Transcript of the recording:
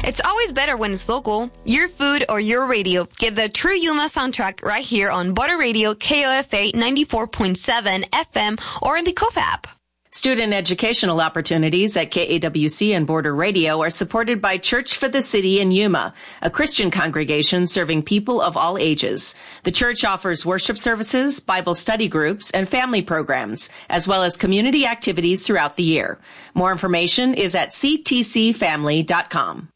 It's always better when it's local. Your food or your radio. Get the True Yuma soundtrack right here on Border Radio KOFA 94.7 FM or in the KOFA app. Student educational opportunities at KAWC and Border Radio are supported by Church for the City in Yuma, a Christian congregation serving people of all ages. The church offers worship services, Bible study groups, and family programs, as well as community activities throughout the year. More information is at ctcfamily.com.